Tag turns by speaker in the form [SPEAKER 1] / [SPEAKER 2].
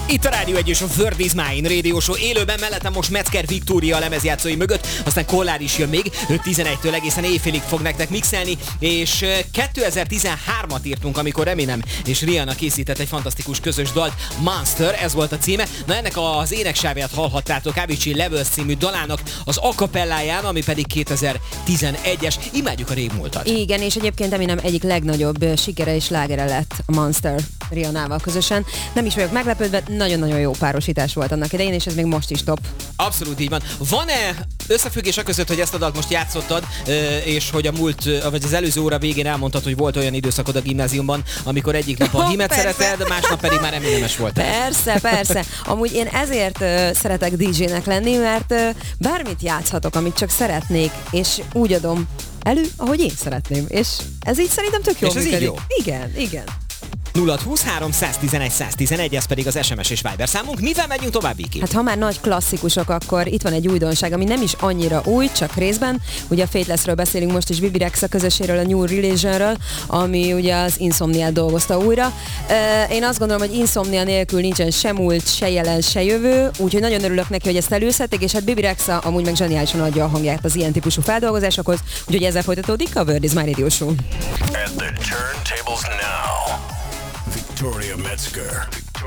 [SPEAKER 1] Itt a Rádió 1 és a Word is Mine Radio Show élőben, mellettem most Metzger Viktória a lemezjátszói mögött, aztán Kollár is jön még, ő 11-től egészen éjfélig fog nektek mixelni, és 2013-at írtunk, amikor Eminem és Rihanna készített egy fantasztikus közös dalt, Monster, ez volt a címe. Na ennek az éneksávját hallhattátok Avicii Levels című dalának az acapelláján, ami pedig 2011-es. Imádjuk a régmúltat.
[SPEAKER 2] Igen, és egyébként Eminem egyik legnagyobb sikere és slágere lett a Monster Rihannával közösen. Nem is vagyok meglepődve, nagyon-nagyon jó párosítás volt annak idején, és ez még most is top.
[SPEAKER 1] Abszolút így van. Van-e összefüggés a között, hogy ezt a dalt most játszottad, és hogy a vagy az előző óra végén elmondtad, hogy volt olyan időszakod a gimnáziumban, amikor egyik nap a Himet szereted, másnap pedig már Eminemes voltál.
[SPEAKER 2] Persze. Amúgy én ezért szeretek DJ-nek lenni, mert bármit játszhatok, amit csak szeretnék, és úgy adom elő, ahogy én szeretném. És ez így szerintem tök jól működik.
[SPEAKER 1] Ez így jó?
[SPEAKER 2] Igen.
[SPEAKER 1] 0-23 111 111, ez pedig az SMS és Viber számunk. Mivel megyünk tovább, Viki?
[SPEAKER 2] Hát ha már nagy klasszikusok, akkor itt van egy újdonság, ami nem is annyira új, csak részben. Ugye a Faithlessről beszélünk most is, Bibi Rexha közösséről, a New Religionről, ami ugye az Insomniát dolgozta újra. Én azt gondolom, hogy Insomnia nélkül nincsen se múlt, se jelen, se jövő, úgyhogy nagyon örülök neki, hogy ezt előszedték, és hát Bibi Rexha amúgy meg zseniálisan adja a hangját az ilyen típusú feldolgozásokhoz, úgyhogy ezzel folytatódik a Word is Mine Radio Show.
[SPEAKER 3] At the turntables now, Victoria Metzger.